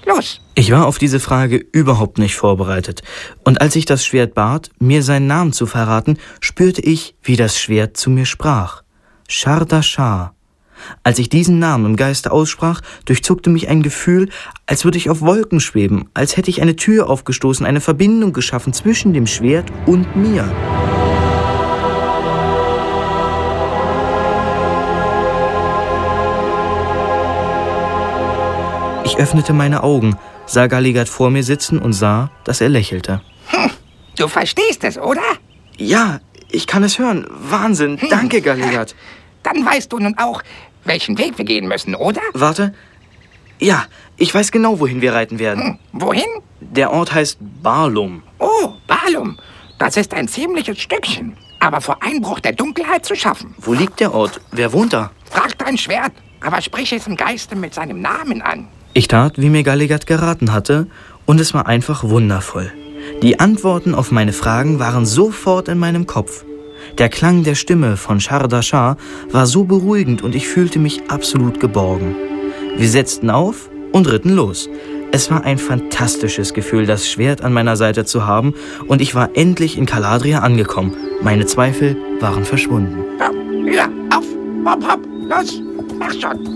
Los! Ich war auf diese Frage überhaupt nicht vorbereitet. Und als ich das Schwert bat, mir seinen Namen zu verraten, spürte ich, wie das Schwert zu mir sprach. Shardashar. Als ich diesen Namen im Geiste aussprach, durchzuckte mich ein Gefühl, als würde ich auf Wolken schweben, als hätte ich eine Tür aufgestoßen, eine Verbindung geschaffen zwischen dem Schwert und mir. Ich öffnete meine Augen, sah Galigat vor mir sitzen und sah, dass er lächelte. Du verstehst es, oder? Ja, ich kann es hören. Wahnsinn. Danke, Galigat. Dann weißt du nun auch, welchen Weg wir gehen müssen, oder? Warte. Ja, ich weiß genau, wohin wir reiten werden. Wohin? Der Ort heißt Barlum. Oh, Barlum. Das ist ein ziemliches Stückchen, aber vor Einbruch der Dunkelheit zu schaffen. Wo liegt der Ort? Wer wohnt da? Frag dein Schwert, aber sprich es im Geiste mit seinem Namen an. Ich tat, wie mir Galigat geraten hatte, und es war einfach wundervoll. Die Antworten auf meine Fragen waren sofort in meinem Kopf. Der Klang der Stimme von Shardashar war so beruhigend und ich fühlte mich absolut geborgen. Wir setzten auf und ritten los. Es war ein fantastisches Gefühl, das Schwert an meiner Seite zu haben, und ich war endlich in Caladria angekommen. Meine Zweifel waren verschwunden. Ja, auf, hopp, hopp, los, mach schon.